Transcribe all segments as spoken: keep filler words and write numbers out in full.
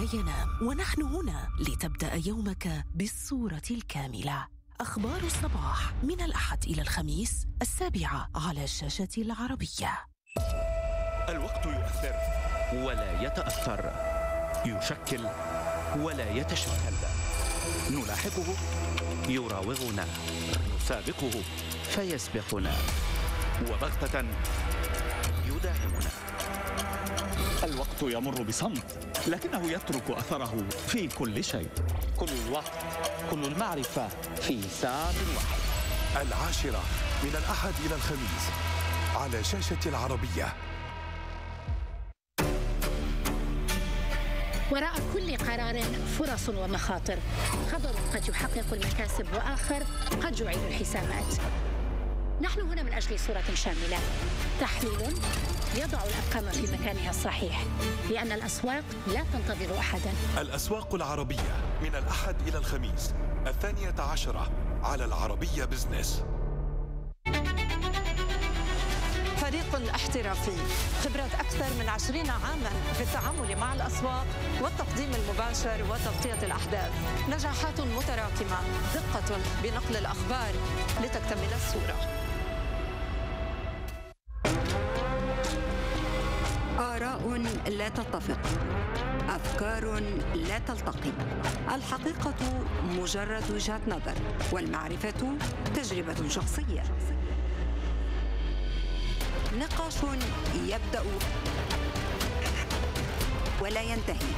ينام، ونحن هنا لتبدأ يومك بالصورة الكاملة. أخبار الصباح من الأحد إلى الخميس السابعة على الشاشة العربية. الوقت يؤثر ولا يتأثر، يشكل ولا يتشكل، نلاحقه يراوغنا، نسابقه فيسبقنا، وبغتة يداهمنا. الوقت يمر بصمت، لكنه يترك أثره في كل شيء. كل الوقت، كل المعرفة في ساعة واحد. العاشرة من الأحد إلى الخميس على شاشة العربية. وراء كل قرار فرص ومخاطر، خبر قد يحقق المكاسب وآخر قد يعيد الحسابات. نحن هنا من أجل صورة شاملة، تحليل يضع الأرقام في مكانها الصحيح، لأن الأسواق لا تنتظر أحدا. الأسواق العربية من الأحد إلى الخميس الثانية عشرة على العربية بزنس. فريق احترافي، خبرات أكثر من عشرين عاماً في التعامل مع الأسواق والتقديم المباشر وتغطية الأحداث، نجاحات متراكمة، دقة بنقل الأخبار لتكتمل الصورة. آراء لا تتفق، أفكار لا تلتقي، الحقيقة مجرد وجهة نظر، والمعرفة تجربة شخصية. نقاش يبدأ ولا ينتهي.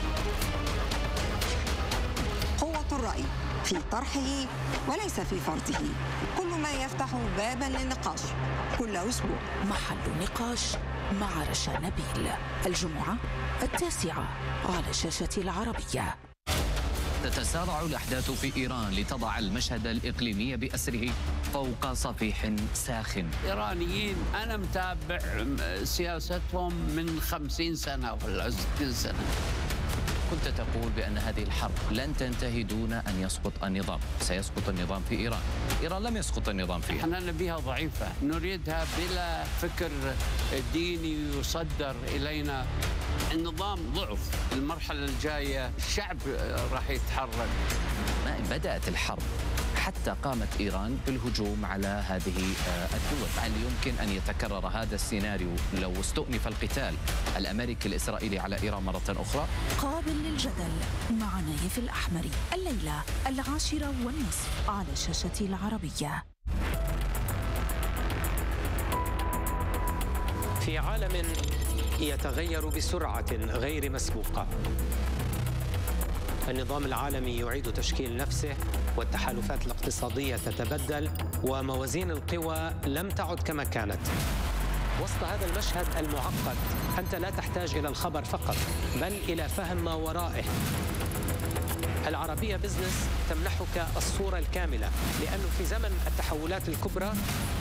قوة الرأي في طرحه وليس في فرضه، كل ما يفتح بابا للنقاش كل أسبوع. محل نقاش مع رشا نبيل، الجمعة التاسعة على شاشة العربية. تتسارع الأحداث في إيران لتضع المشهد الإقليمي بأسره فوق صفيح ساخن. إيرانيين أنا متابع سياستهم من خمسين سنة ولا ستين سنة. كنت تقول بأن هذه الحرب لن تنتهي دون أن يسقط النظام، سيسقط النظام في إيران. إيران لم يسقط النظام فيها. احنا نبيها ضعيفة، نريدها بلا فكر ديني يصدر إلينا. النظام ضعف، المرحلة الجاية الشعب راح يتحرك. ما بدأت الحرب حتى قامت إيران بالهجوم على هذه الدول. هل يمكن أن يتكرر هذا السيناريو لو استؤنف القتال الأمريكي الإسرائيلي على إيران مرة أخرى؟ قابل للجدل مع نايف الأحمري الليلة العاشرة والنصف على شاشة العربية. في عالم يتغير بسرعة غير مسبوقة، النظام العالمي يعيد تشكيل نفسه، والتحالفات الاقتصادية تتبدل، وموازين القوى لم تعد كما كانت. وسط هذا المشهد المعقد أنت لا تحتاج إلى الخبر فقط، بل إلى فهم ما ورائه. العربية بزنس تمنحك الصورة الكاملة، لأنه في زمن التحولات الكبرى